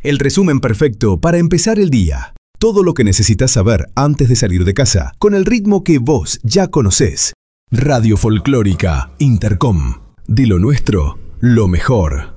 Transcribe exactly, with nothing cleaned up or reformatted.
El resumen perfecto para empezar el día. Todo lo que necesitas saber antes de salir de casa, con el ritmo que vos ya conocés. Radio Folclórica Intercom. De lo nuestro, lo mejor.